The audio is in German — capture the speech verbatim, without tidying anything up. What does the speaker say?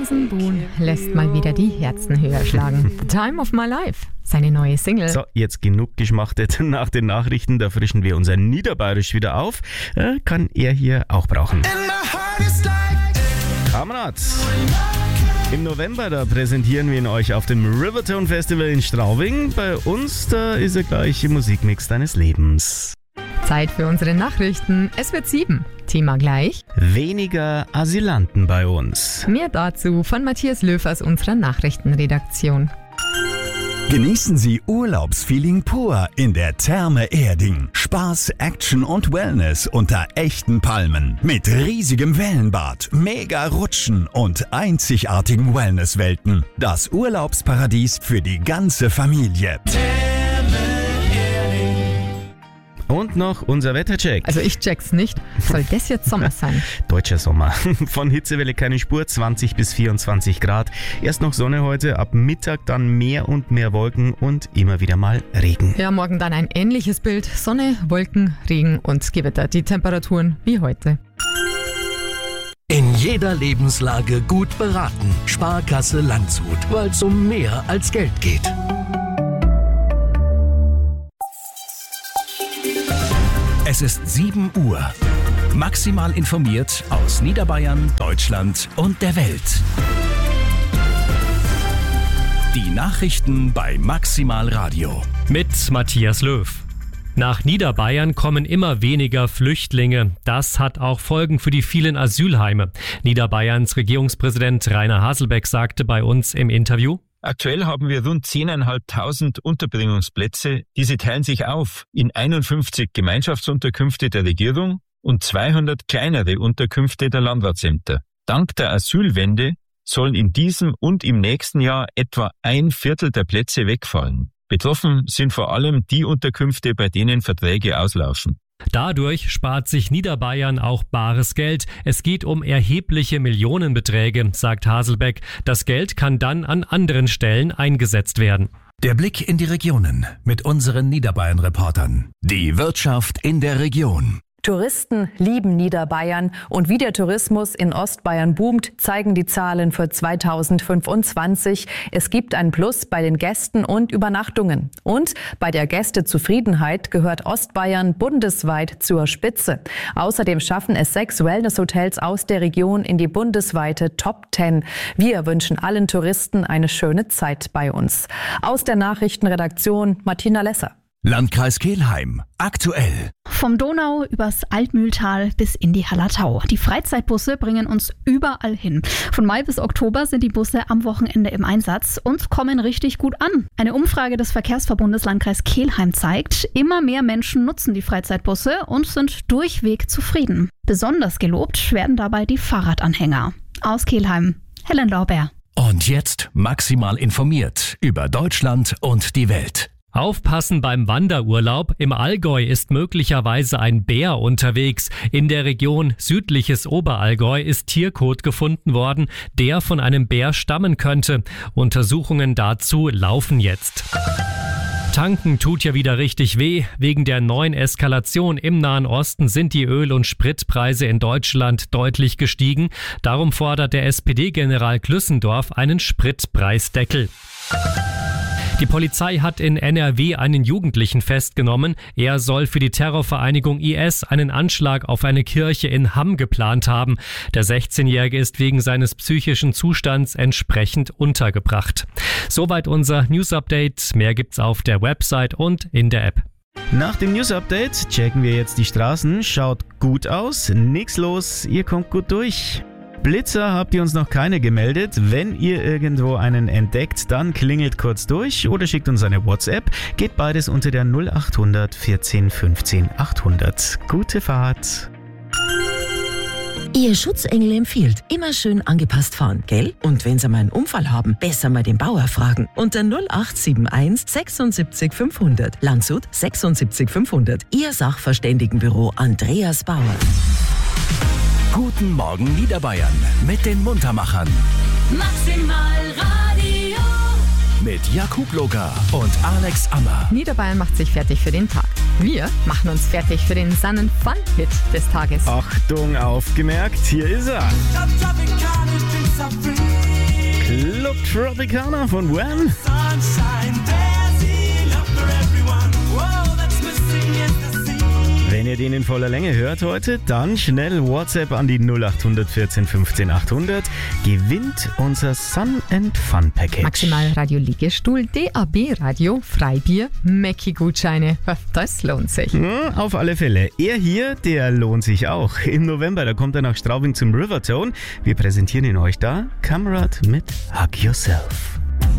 Rosenboon lässt mal wieder die Herzen höher schlagen. The Time of My Life, seine neue Single. So, jetzt genug geschmachtet. Nach den Nachrichten, da frischen wir unser Niederbayerisch wieder auf. Äh, kann er hier auch brauchen. Kamerad, im November, da präsentieren wir ihn euch auf dem Rivertone Festival in Straubing. Bei uns, da ist er gleich im Musikmix deines Lebens. Zeit für unsere Nachrichten. Es wird sieben. Thema gleich. Weniger Asylanten bei uns. Mehr dazu von Matthias Löw aus unserer Nachrichtenredaktion. Genießen Sie Urlaubsfeeling pur in der Therme Erding. Spaß, Action und Wellness unter echten Palmen. Mit riesigem Wellenbad, mega Rutschen und einzigartigen Wellnesswelten. Das Urlaubsparadies für die ganze Familie. Und noch unser Wettercheck. Also ich check's nicht. Soll das jetzt Sommer sein? Deutscher Sommer. Von Hitzewelle keine Spur, zwanzig bis vierundzwanzig Grad. Erst noch Sonne heute, ab Mittag dann mehr und mehr Wolken und immer wieder mal Regen. Ja, morgen dann ein ähnliches Bild. Sonne, Wolken, Regen und Gewitter. Die Temperaturen wie heute. In jeder Lebenslage gut beraten. Sparkasse Landshut, weil es um mehr als Geld geht. Es ist sieben Uhr. Maximal informiert aus Niederbayern, Deutschland und der Welt. Die Nachrichten bei Maximal Radio. Mit Matthias Löw. Nach Niederbayern kommen immer weniger Flüchtlinge. Das hat auch Folgen für die vielen Asylheime. Niederbayerns Regierungspräsident Rainer Haselbeck sagte bei uns im Interview: Aktuell haben wir rund zehntausendfünfhundert Unterbringungsplätze. Diese teilen sich auf in einundfünfzig Gemeinschaftsunterkünfte der Regierung und zweihundert kleinere Unterkünfte der Landratsämter. Dank der Asylwende sollen in diesem und im nächsten Jahr etwa ein Viertel der Plätze wegfallen. Betroffen sind vor allem die Unterkünfte, bei denen Verträge auslaufen. Dadurch spart sich Niederbayern auch bares Geld. Es geht um erhebliche Millionenbeträge, sagt Haselbeck. Das Geld kann dann an anderen Stellen eingesetzt werden. Der Blick in die Regionen mit unseren Niederbayern-Reportern. Die Wirtschaft in der Region. Touristen lieben Niederbayern und wie der Tourismus in Ostbayern boomt, zeigen die Zahlen für zweitausendfünfundzwanzig. Es gibt ein Plus bei den Gästen und Übernachtungen. Und bei der Gästezufriedenheit gehört Ostbayern bundesweit zur Spitze. Außerdem schaffen es sechs Wellnesshotels aus der Region in die bundesweite Top zehn. Wir wünschen allen Touristen eine schöne Zeit bei uns. Aus der Nachrichtenredaktion Martina Lesser. Landkreis Kelheim. Aktuell. Vom Donau übers Altmühltal bis in die Hallertau. Die Freizeitbusse bringen uns überall hin. Von Mai bis Oktober sind die Busse am Wochenende im Einsatz und kommen richtig gut an. Eine Umfrage des Verkehrsverbundes Landkreis Kelheim zeigt, immer mehr Menschen nutzen die Freizeitbusse und sind durchweg zufrieden. Besonders gelobt werden dabei die Fahrradanhänger. Aus Kelheim, Helen Lauber. Und jetzt maximal informiert über Deutschland und die Welt. Aufpassen beim Wanderurlaub. Im Allgäu ist möglicherweise ein Bär unterwegs. In der Region südliches Oberallgäu ist Tierkot gefunden worden, der von einem Bär stammen könnte. Untersuchungen dazu laufen jetzt. Tanken tut ja wieder richtig weh. Wegen der neuen Eskalation im Nahen Osten sind die Öl- und Spritpreise in Deutschland deutlich gestiegen. Darum fordert der S P D-General Klüssendorf einen Spritpreisdeckel. Die Polizei hat in N R W einen Jugendlichen festgenommen. Er soll für die Terrorvereinigung I S einen Anschlag auf eine Kirche in Hamm geplant haben. Der sechzehnjährige ist wegen seines psychischen Zustands entsprechend untergebracht. Soweit unser News-Update. Mehr gibt's auf der Website und in der App. Nach dem News-Update checken wir jetzt die Straßen. Schaut gut aus, nix los, ihr kommt gut durch. Blitzer habt ihr uns noch keine gemeldet. Wenn ihr irgendwo einen entdeckt, dann klingelt kurz durch oder schickt uns eine WhatsApp. Geht beides unter der null acht hundert vierzehn fünfzehn achthundert. Gute Fahrt! Ihr Schutzengel empfiehlt, immer schön angepasst fahren, gell? Und wenn Sie mal einen Unfall haben, besser mal den Bauer fragen. Unter null acht sieben eins sechsundsiebzig fünfhundert. Landshut sechsundsiebzig fünfhundert. Ihr Sachverständigenbüro Andreas Bauer. Guten Morgen Niederbayern mit den Muntermachern. Maximal Radio. Mit Jakub Loga und Alex Ammer. Niederbayern macht sich fertig für den Tag. Wir machen uns fertig für den Sun and Fun Hit des Tages. Achtung, aufgemerkt, hier ist er. Tropicana von Wham. Wenn ihr den in voller Länge hört heute, dann schnell WhatsApp an die null acht vierzehn fünfzehn achthundert. Gewinnt unser Sun and Fun Package. Maximal Radio Liegestuhl, D A B Radio, Freibier, Mackie-Gutscheine. Das lohnt sich. Ja, auf alle Fälle. Er hier, der lohnt sich auch. Im November, da kommt er nach Straubing zum Rivertone. Wir präsentieren ihn euch da. Kamerad mit Hug Yourself.